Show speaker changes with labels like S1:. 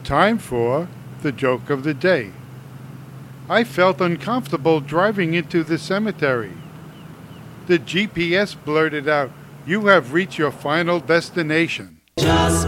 S1: Time for the joke of the day. I felt uncomfortable driving into the cemetery. The GPS blurted out, "You have reached your final destination."